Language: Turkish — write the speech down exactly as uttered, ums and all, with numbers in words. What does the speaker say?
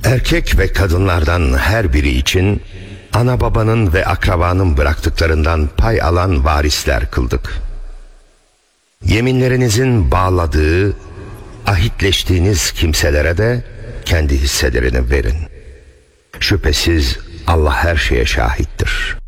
Erkek ve kadınlardan her biri için ana babanın ve akrabanın bıraktıklarından pay alan varisler kıldık. Yeminlerinizin bağladığı, ahitleştiğiniz kimselere de kendi hisselerini verin. Şüphesiz Allah her şeye şahittir.